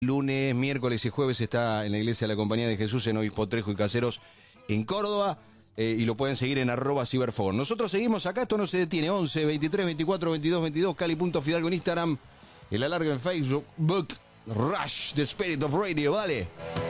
Lunes, miércoles y jueves está en la Iglesia de la Compañía de Jesús en Obispo Trejo y Caseros en Córdoba, y lo pueden seguir en @ciberfogón. Nosotros seguimos acá, esto no se detiene. 11 23 24 22 22, Cali.Fidalgo en Instagram, el alargue en Facebook, Rush, The Spirit of Radio, ¿vale?